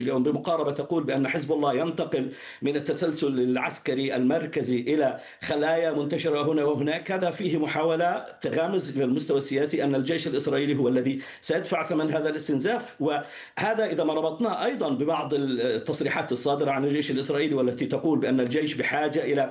اليوم بمقاربة تقول بأن حزب الله ينتقل من التسلسل العسكري المركزي إلى خلايا منتشرة هنا وهناك. هذا فيه محاولة تغامز إلى المستوى السياسي أن الجيش الإسرائيلي هو الذي سيدفع ثمن هذا الاستنزاف. وهذا إذا ما ربطناه أيضا ببعض التصريحات الصادرة عن الجيش الإسرائيلي والتي تقول بأن الجيش بحاجة إلى